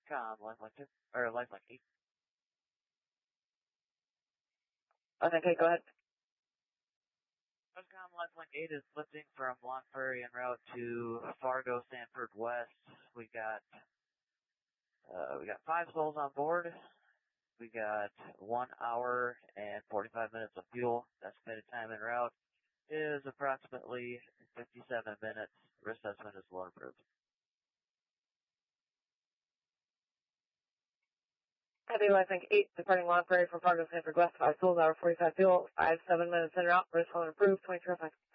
Lifelink 2, or Lifelink 8. Okay, go ahead. Lifelink 8 is lifting from Long Prairie en route to Fargo, Sanford West. We got 5 souls on board. We got 1 hour and 45 minutes of fuel. Estimated time en route is approximately 57 minutes. Risk assessment is load approved. Heavy Lifelink 8, departing Long Prairie from Fargo, Sanford West, 5 souls, hour 45 fuel, 57 minutes en route, risk load approved, 2005.